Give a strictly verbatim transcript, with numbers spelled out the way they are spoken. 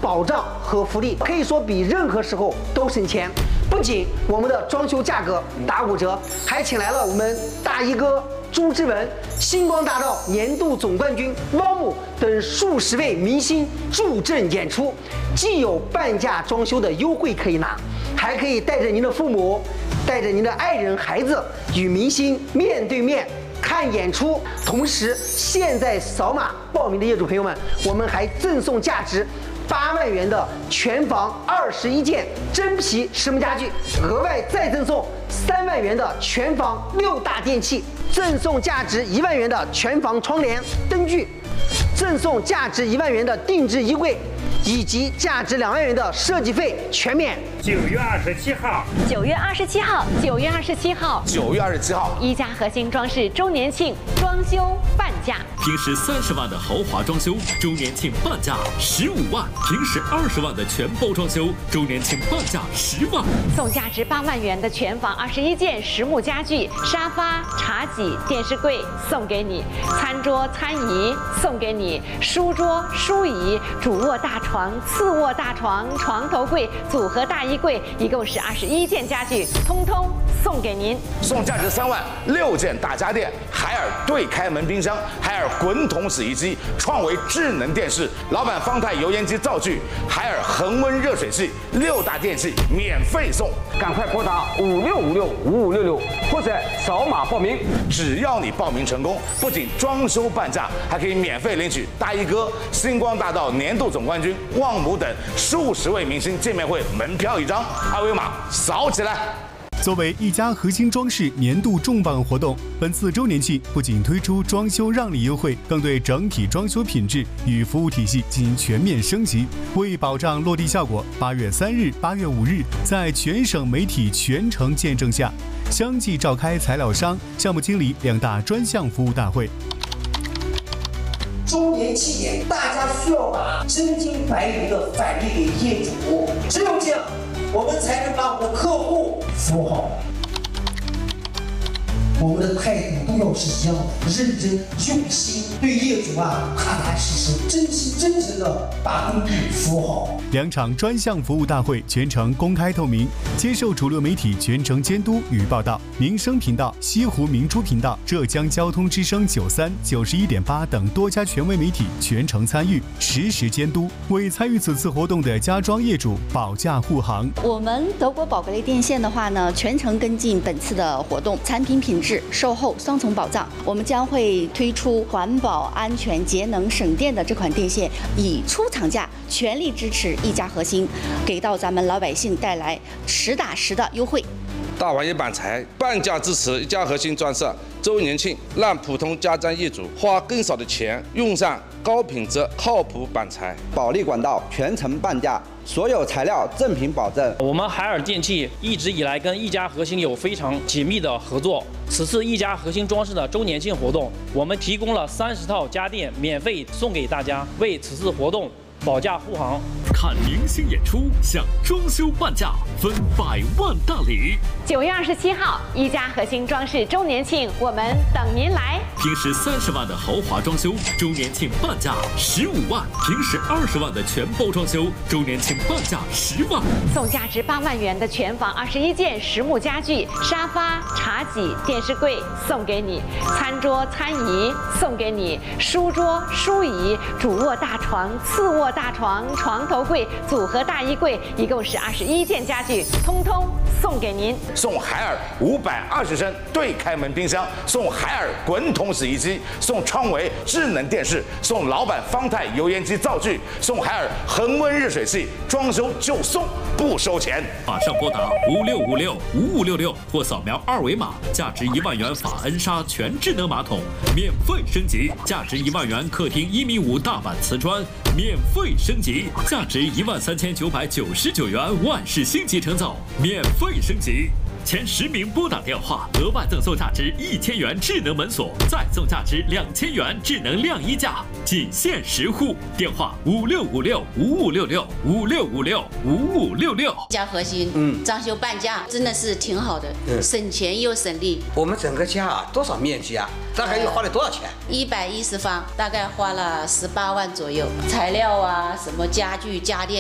保障和福利，可以说比任何时候都省钱。不仅我们的装修价格打五折，还请来了我们大衣哥朱之文、星光大道年度总冠军汪姆等数十位明星助阵演出，既有半价装修的优惠可以拿，还可以带着您的父母、带着您的爱人、孩子与明星面对面看演出。同时，现在扫码报名的业主朋友们，我们还赠送价值八万元的全房二十一件真皮实木家具，额外再赠送三万元的全房六大电器，赠送价值一万元的全房窗帘、灯具，赠送价值一万元的定制衣柜，以及价值两万元的设计费全免。 九月二十七号， 九月二十七号，九月二十七号， 九月二十七号， 一家核心装饰周年庆装修半价， 平时三十万的豪华装修，周年庆半价十五万；平时二十万的全包装修，周年庆半价十万。 送价值八万元的全房二十一件实木家具，沙发、茶几、电视柜送给你，餐桌、餐椅送给你，书桌、书椅、主卧大床、次卧大床、床头柜、组合大衣柜，一共是二十一件家具，通通送给您。 送价值三万六件大家电，海尔对开门冰箱、海尔滚筒洗衣机、创维智能电视、老板方太油烟机灶具、海尔恒温热水器，六大电器免费送。 赶快拨打五六五六五五六六，或者扫码报名。 只要你报名成功，不仅装修半价，还可以免费领取大衣哥、星光大道年度总冠军旺姆等数十位明星见面会门票一张，二维码扫起来。 作为一家核心装饰年度重磅活动，本次周年庆不仅推出装修让利优惠，更对整体装修品质与服务体系进行全面升级。为保障落地效果，八月三日、八月五日，在全省媒体全程见证下，相继召开材料商、项目经理两大专项服务大会。 周年庆典，大家需要把真金白银的返利给业主，只有这样，我们才能把我们的客户服务好。我们的态度都要是一样的，认真用心，对业主啊踏踏实实、真心真诚的把工地服务好。 两场专项服务大会全程公开透明，接受主流媒体全程监督与报道。民生频道、西湖明珠频道、浙江交通之声九三、九十一点八等多家权威媒体全程参与，实时监督，为参与此次活动的家装业主保驾护航。 我们德国宝格丽电线的话呢，全程跟进本次的活动，产品品质、售后双重保障。我们将会推出环保、安全、节能、省电的这款电线，以出厂价全力支持一家核心，给到咱们老百姓带来实打实的优惠。 大玩意板材半价支持一家核心装饰周年庆，让普通家装业主花更少的钱用上高品质靠谱板材。 保利管道全程半价，所有材料正品保证。 我们海尔电器一直以来跟一家核心有非常紧密的合作。此次一家核心装饰的周年庆活动，我们提供了三十套家电免费送给大家，为此次活动保驾护航。 看明星演出，享装修半价，分百万大礼。 九月二十七号，一家核心装饰周年庆，我们等您来。 平时三十万的豪华装修，周年庆半价十五万；平时二十万的全包装修，周年庆半价十万。 送价值八万元的全房二十一件实木家具，沙发、茶几、电视柜送给你，餐桌、餐椅送给你，书桌、书椅、主卧大床、次卧大床、床头柜、组合大衣柜，一共是二十一件家具，通通送给您。 送海尔五百二十升对开门冰箱，送海尔滚筒洗衣机，送创维智能电视，送老板方太油烟机灶具，送海尔恒温热水器，装修就送，不收钱。 马上拨打五六五六五五六六或扫描二维码，价值一万元法恩莎全智能马桶免费升级，价值一万元客厅一米五大板瓷砖免费升级，价值一万三千九百九十九元万氏星级成走免费升级。前十名拨打电话，额外赠送价值一千元智能门锁，再送价值两千元智能晾衣架，仅限十户。电话五六五六五五六六五六五六五五六六。 家核心，嗯，装修半价真的是挺好的，嗯，省钱又省力。 我们整个家啊，多少面积啊？大概又花了多少钱？ 一百一十方，大概花了十八万左右。材料啊，什么家具家电。